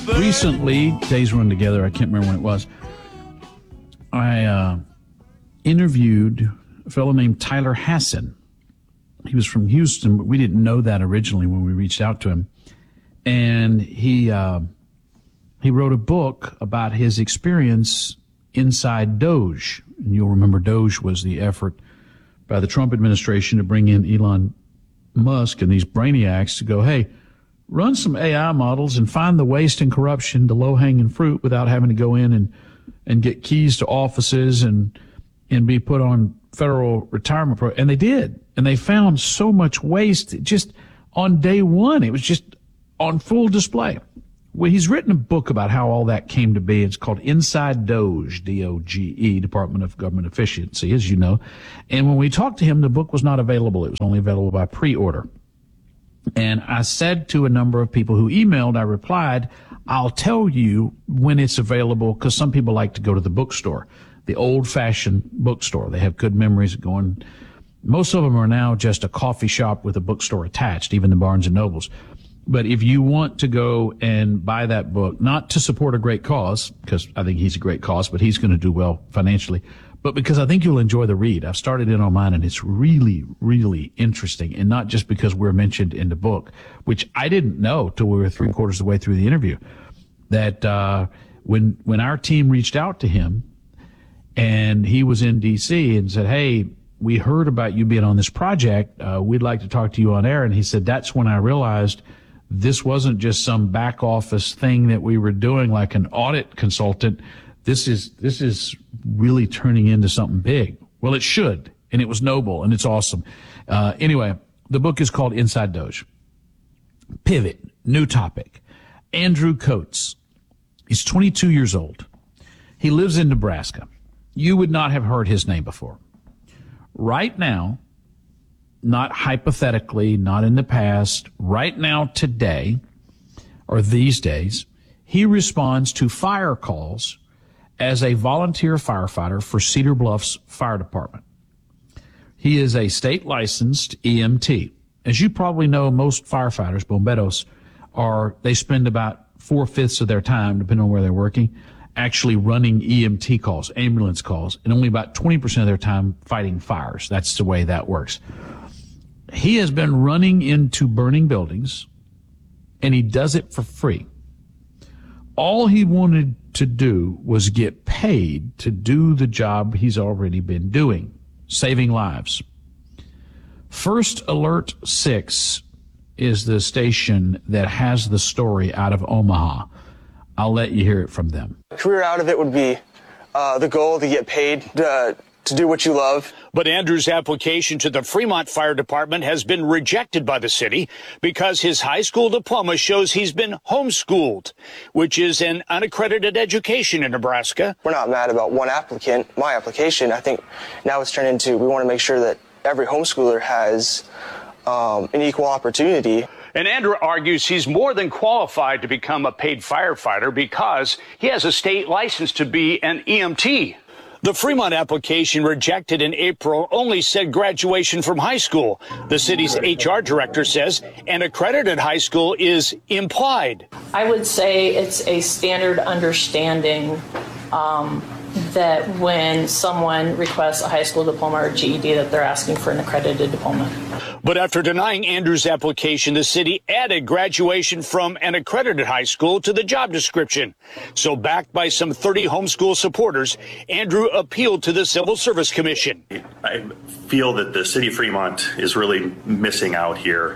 Recently, days run together, I can't remember when it was, I interviewed a fellow named Tyler Hassan. He was from Houston, but we didn't know that originally when we reached out to him. And he wrote a book about his experience inside Doge. And you'll remember Doge was the effort by the Trump administration to bring in Elon Musk and these brainiacs to go, hey, run some AI models and find the waste and corruption, the low-hanging fruit, without having to go in and get keys to offices and be put on federal retirement program. And they did. And they found so much waste just on day one. It was just on full display. Well, he's written a book about how all that came to be. It's called Inside Doge, D-O-G-E, Department of Government Efficiency, as you know. And when we talked to him, the book was not available. It was only available by pre-order. And I said to a number of people who emailed, I replied, I'll tell you when it's available, because some people like to go to the bookstore, the old-fashioned bookstore. They have good memories of going. Most of them are now just a coffee shop with a bookstore attached, even the Barnes & Nobles. But if you want to go and buy that book, not to support a great cause, because I think he's a great cause, but he's going to do well financially, but because I think you'll enjoy the read. I've started in on mine, and it's really, really interesting, and not just because we're mentioned in the book, which I didn't know till we were 3/4 of the way through the interview, that when our team reached out to him, and he was in D.C. and said, hey, we heard about you being on this project. We'd like to talk to you on air. And he said, that's when I realized this wasn't just some back office thing that we were doing like an audit consultant. This is really turning into something big. Well, it should, and it was noble, and it's awesome. Anyway, the book is called Inside Doge. Pivot, new topic. Andrew Coates. He's 22 years old. He lives in Nebraska. You would not have heard his name before. Right now, not hypothetically, not in the past, right now, today, or these days, he responds to fire calls as a volunteer firefighter for Cedar Bluffs Fire Department. He is a state licensed EMT. As you probably know, most firefighters, bomberos, they spend about 4/5 of their time, depending on where they're working, actually running EMT calls, ambulance calls, and only about 20% of their time fighting fires. That's the way that works. He has been running into burning buildings, and he does it for free. All he wanted to do was get paid to do the job he's already been doing, saving lives. First Alert 6 is the station that has the story out of Omaha. I'll let you hear it from them. Career out of it would be the goal to get paid to do what you love. But Andrew's application to the Fremont Fire Department has been rejected by the city because his high school diploma shows he's been homeschooled, which is an unaccredited education in Nebraska. We're not mad about one applicant, my application. I think now it's turned into we want to make sure that every homeschooler has an equal opportunity. And Andrew argues he's more than qualified to become a paid firefighter because he has a state license to be an EMT. The Fremont application rejected in April only said graduation from high school. The city's HR director says an accredited high school is implied. I would say it's a standard understanding that when someone requests a high school diploma or GED that they're asking for an accredited diploma. But after denying Andrew's application, the city added graduation from an accredited high school to the job description. So backed by some 30 homeschool supporters, Andrew appealed to the Civil Service Commission. I feel that the city of Fremont is really missing out here.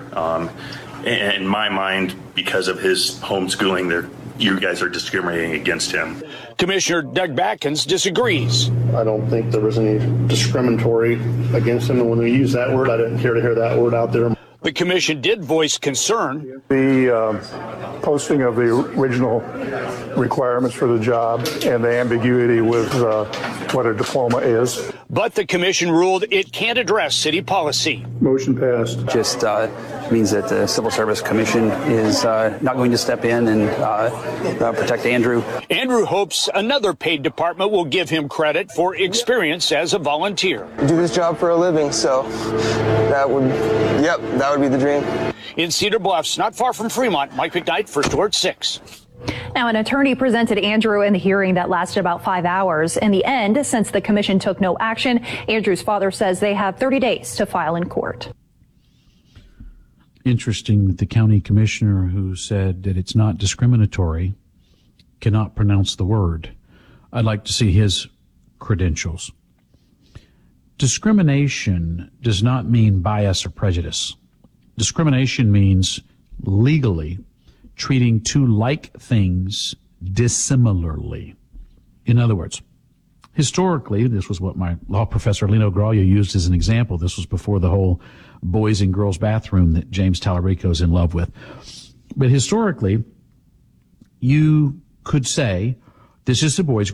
In my mind, because of his homeschooling, you guys are discriminating against him. Commissioner Doug Batkins disagrees. I don't think there was any discriminatory against him. And when we use that word, I didn't care to hear that word out there. The commission did voice concern. The posting of the original requirements for the job and the ambiguity with what a diploma is. But the commission ruled it can't address city policy. Motion passed. Just means that the Civil Service Commission is not going to step in and protect Andrew. Andrew hopes another paid department will give him credit for experience as a volunteer. I do this job for a living, so that would be the dream. In Cedar Bluffs, not far from Fremont, Mike McKnight, First Alert 6. Now, an attorney presented Andrew in the hearing that lasted about 5 hours. In the end, since the commission took no action, Andrew's father says they have 30 days to file in court. Interesting that the county commissioner who said that it's not discriminatory cannot pronounce the word. I'd like to see his credentials. Discrimination does not mean bias or prejudice. Discrimination means legally treating two like things dissimilarly. In other words, historically, this was what my law professor Lino Graglia used as an example. This was before the whole boys and girls bathroom that James Tallarico is in love with. But historically, you could say, this is the boys'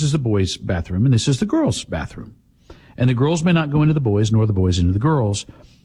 bathroom, and this is the girls' bathroom. And the girls may not go into the boys, nor the boys into the girls,